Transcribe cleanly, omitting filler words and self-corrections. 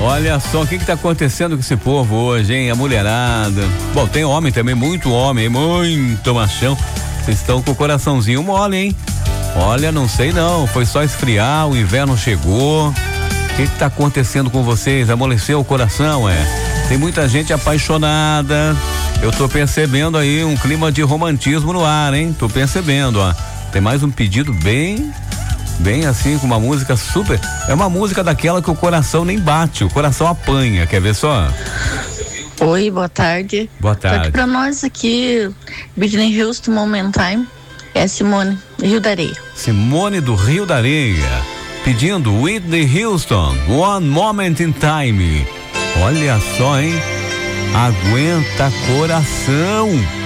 Olha só o que tá acontecendo com esse povo hoje, hein? A mulherada. Bom, tem homem também, muito homem, muito machão. Vocês estão com o coraçãozinho mole, hein? Olha, não sei não, foi só esfriar, o inverno chegou. O que tá acontecendo com vocês? Amoleceu o coração, é? Tem muita gente apaixonada. Eu tô percebendo aí um clima de romantismo no ar, hein? Tô percebendo, ó. Tem mais um pedido bem assim, com uma música super. É uma música daquela que o coração nem bate, o coração apanha. Quer ver só? Oi, boa tarde. Boa tarde. Tô aqui pra nós aqui, Whitney Houston, Moment Time. É Simone, Rio da Areia. Simone do Rio da Areia, pedindo Whitney Houston, One Moment in Time. Olha só, hein? Aguenta coração.